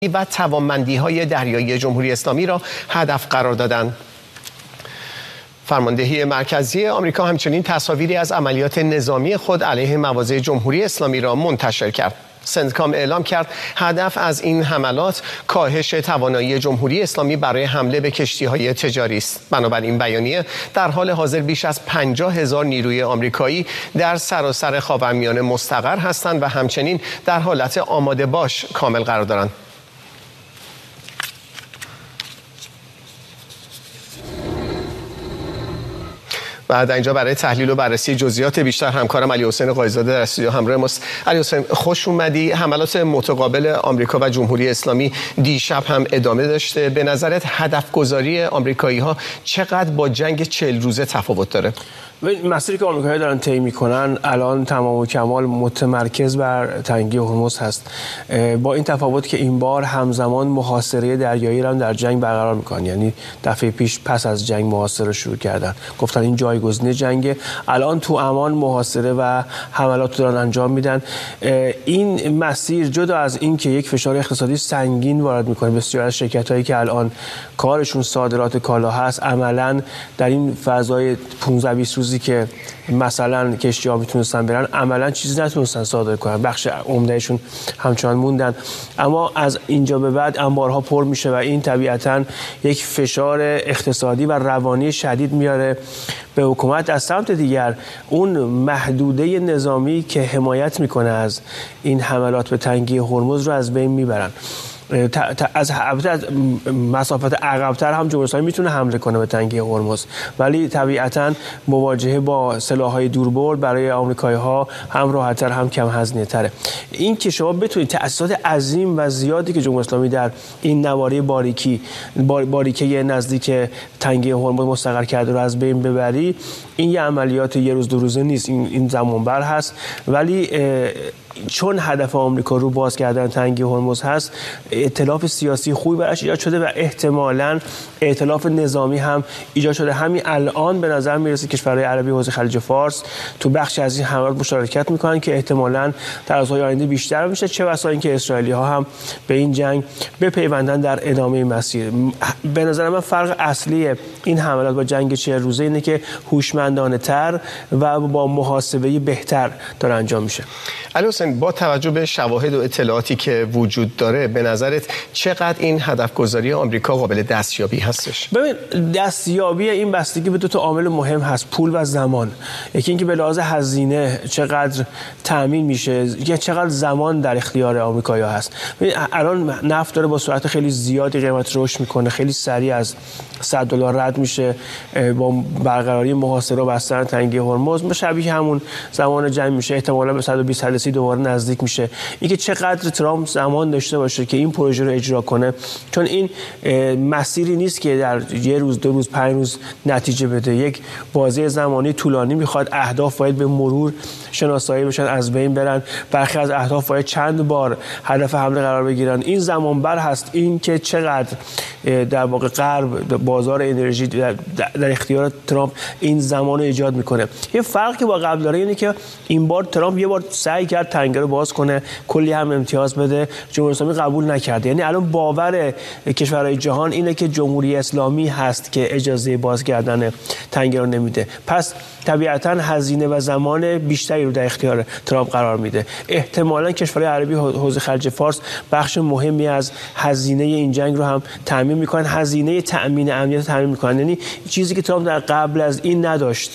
و توانمندی‌های دریایی جمهوری اسلامی را هدف قرار دادند. فرماندهی مرکزی آمریکا همچنین تصاویری از عملیات نظامی خود علیه مواضع جمهوری اسلامی را منتشر کرد. سنتکام اعلام کرد هدف از این حملات کاهش توانایی جمهوری اسلامی برای حمله به کشتی‌های تجاری است. بنابراین بیانیه در حال حاضر بیش از 50,000 نیروی آمریکایی در سراسر خاورمیانه مستقر هستند و همچنین در حالت آماده باش کامل قرار دارند. و در اینجا برای تحلیل و بررسی جزئیات بیشتر همکارم علی حسین قایزاده در استودیو همراه ماست. علی حسین، خوش اومدی. حملات متقابل آمریکا و جمهوری اسلامی دیشب هم ادامه داشته. به نظرت هدف گذاری آمریکایی‌ها چقدر با جنگ 40 روزه تفاوت داره؟ مسیری که آمریکایی‌ها دارن طی می‌کنن الان تمام و کمال متمرکز بر تنگه هرمز هست، با این تفاوت که این بار همزمان محاصره دریایی را در جنگ برقرار می‌کنن. یعنی دفعه پیش پس از جنگ محاصره شروع کردن، گفتن این جایگزین جنگ، الان تو امان محاصره و حملات دارن انجام میدن. این مسیر جدا از این که یک فشار اقتصادی سنگین وارد می‌کنه، بسیار از شرکت‌هایی که الان کارشون صادرات کالا هست عملاً در این فضای 15-20 روزی که مثلا کشتی‌ها میتونستن برن عملا چیزی نتونستن صادر کنن، بخش عمدهشون همچنان موندن. اما از اینجا به بعد انبارها پر میشه و این طبیعتاً یک فشار اقتصادی و روانی شدید میاره به حکومت. از سمت دیگر اون محدوده نظامی که حمایت میکنه از این حملات به تنگه هرمز رو از بین میبرن. از مسافت عقب‌تر هم جمهوری اسلامی میتونه حمله کنه به تنگه هرمز، ولی طبیعتاً مواجهه با سلاح‌های دوربرد برای آمریکایی‌ها هم راحت‌تر هم کم هزینه‌تره. این که شما بتونید تأسیسات عظیم و زیادی که جمهوری اسلامی در این نواره باریکه نزدیک تنگه هرمز مستقر کرده رو از بین ببری، این یه عملیات یه روز دو روزه نیست، این زمانبر هست. ولی چون هدف آمریکا رو باز کردن تنگه هرمز هست، ائتلاف سیاسی خوبی براش ایجاد شده و احتمالاً ائتلاف نظامی هم ایجاد شده. همین الان به نظر میرسه کشورهای عربی حوزه خلیج فارس تو بخش از این حملات مشارکت میکنن که احتمالاً در روزهای آینده بیشتر میشه، چه بسا اینکه اسرائیلی ها هم به این جنگ بپیوندن در ادامه مسیر. به نظر من فرق اصلی این حملات با جنگ 40 روزه اینه که هوشمندانه تر و با محاسبه بهتر داره انجام میشه. علی حسین، با توجه به شواهد و اطلاعاتی که وجود داره به نظرت چقدر این هدف گذاری آمریکا قابل دستیابی هستش؟ ببین، دستیابی این بستگی به دو تا عامل مهم هست، پول و زمان. یکی اینکه به لحاظ هزینه چقدر تامین میشه، یا چقدر زمان در اختیار آمریکایی‌ها هست. الان نفت داره با سرعت خیلی زیادی قیمت رشد میکنه، خیلی سریع از $100 رد میشه با برقراری محاصره و بستن تنگه هرمز، شبیه همون زمان جنگ میشه، احتمالاً به 120 دوباره نزدیک میشه. اینکه چقدر ترامپ زمان داشته باشه که این پروژه رو اجرا کنه، چون این مسیری نیست که در یه روز، 2 روز، 5 روز نتیجه بده. یک بازه زمانی طولانی میخواد. اهداف باید به مرور شناسایی بشن، از بین برن. برخی از اهداف باید چند بار هدف حمله قرار بگیرن. این زمانبر هست. این که چقدر در واقع غرب بازار انرژی در اختیار ترامپ این زمان رو ایجاد میکنه. یه فرقی با قبل داره اینه که این بار ترامپ یه بار سعی کرد تنگه رو باز کنه، کلی هم امتیاز بده، جمهوری اسلامی قبول نکرده. یعنی الان باور کشورهای جهان اینه که جمهوری اسلامی هست که اجازه باز کردن تنگه رو نمیده. پس طبیعتاً هزینه و زمان بیشتری رو در اختیار ترامپ قرار میده. احتمالاً کشورهای عربی حوزه خلیج فارس بخش مهمی از هزینه این جنگ رو هم تامین میکنن، هزینه تامین امنیت تامین میکنن. یعنی چیزی که ترامپ در قبل از این نداشت،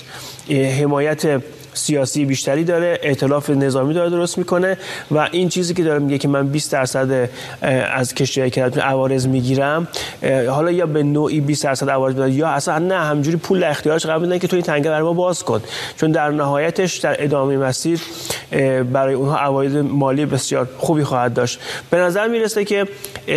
حمایت سیاسی بیشتری داره، ائتلاف نظامی داره درست میکنه و این چیزی که داره میگه که من 20% از کشتی‌های که عوارض میگیرم، حالا یا به نوعی 20% عوارض میدن یا اصلا نه، همجوری پول در اختیارش قرار میدن که تو این تنگه برای ما باز کن، چون در نهایتش در ادامه مسیر برای اونها عواید مالی بسیار خوبی خواهد داشت. به نظر میرسه که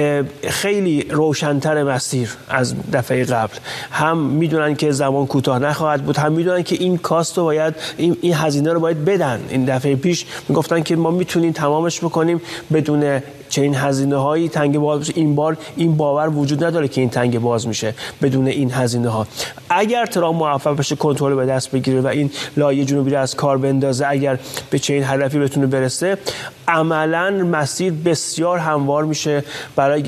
خیلی روشن‌تر مسیر از دفعه قبل. هم میدونن که زمان کوتاه نخواهد بود، هم میدونن که این کاست رو باید این این هزینه رو باید بدن. این دفعه پیش میگفتن که ما میتونیم تمامش بکنیم بدون چنین هزینه‌هایی تنگ باز بشه. این بار این باور وجود نداره که این تنگ باز میشه بدون این هزینه‌ها. اگر ترامپ موفق بشه کنترل به دست بگیره و این لایحه جنوبی رو از کار بندازه، اگر به چنین هدفی بتونه برسه، عملاً مسیر بسیار هموار میشه برای